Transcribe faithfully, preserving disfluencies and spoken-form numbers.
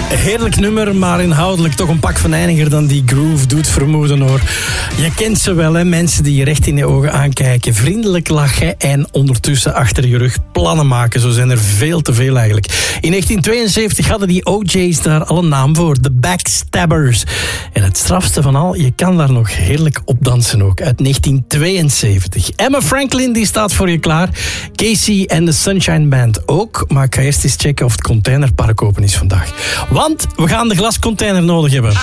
Heerlijk nummer, maar inhoudelijk toch een pak venijniger dan die groove doet vermoeden, hoor. Je kent ze wel, hè? Mensen die je recht in de ogen aankijken, vriendelijk lachen en ondertussen achter je rug plannen maken. Zo zijn er veel te veel eigenlijk. In negentien tweeënzeventig hadden die O J's daar al een naam voor, de Backstabbers. En het strafste van al, je kan daar nog heerlijk op dansen ook, uit negentien tweeënzeventig. Emma Franklin, die staat voor je klaar. Casey en de Sunshine Band ook. Maar ik ga eerst eens checken of het containerpark open is vandaag. Want we gaan de glascontainer nodig hebben.